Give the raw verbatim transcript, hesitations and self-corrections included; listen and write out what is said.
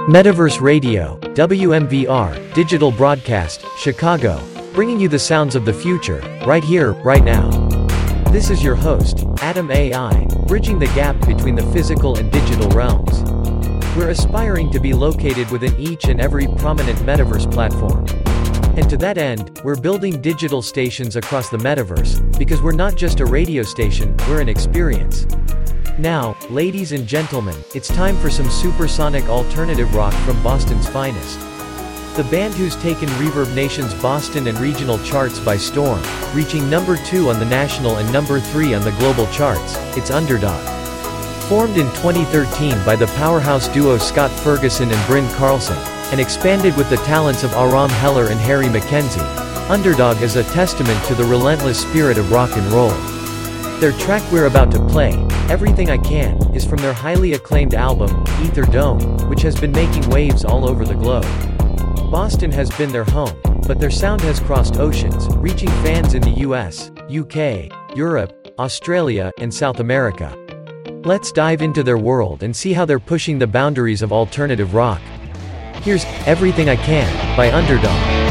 Metaverse Radio, W M V R, Digital Broadcast, Chicago, bringing you the sounds of the future, right here, right now. This is your host, Adam A I, bridging the gap between the physical and digital realms. We're aspiring to be located within each and every prominent metaverse platform. And to that end, we're building digital stations across the metaverse, because we're not just a radio station, we're an experience. Now, ladies and gentlemen, it's time for some supersonic alternative rock from Boston's finest. The band who's taken Reverb Nation's Boston and regional charts by storm, reaching number two on the national and number three on the global charts, it's Underdog. Formed in twenty thirteen by the powerhouse duo Scott Ferguson and Bryn Carlson, and expanded with the talents of Aram Heller and Harry Mackenzie, Underdog is a testament to the relentless spirit of rock and roll. Their track we're about to play, Everything I Can, is from their highly acclaimed album, Ether Dome, which has been making waves all over the globe. Boston has been their home, but their sound has crossed oceans, reaching fans in the U S, U K, Europe, Australia, and South America. Let's dive into their world and see how they're pushing the boundaries of alternative rock. Here's Everything I Can, by Underdog.